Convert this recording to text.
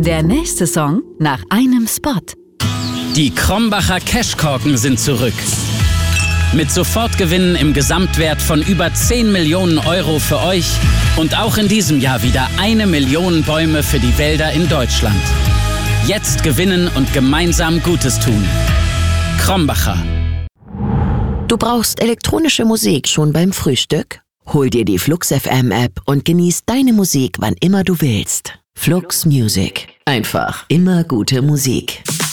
Der nächste Song nach einem Spot. Die Krombacher Cashkorken sind zurück. Mit Sofortgewinnen im Gesamtwert von über 10 Millionen Euro für euch und auch in diesem Jahr wieder 1 Million Bäume für die Wälder in Deutschland. Jetzt gewinnen und gemeinsam Gutes tun. Krombacher. Du brauchst elektronische Musik schon beim Frühstück? Hol dir die Flux FM App und genieß deine Musik, wann immer du willst. Flux Music. Einfach immer gute Musik.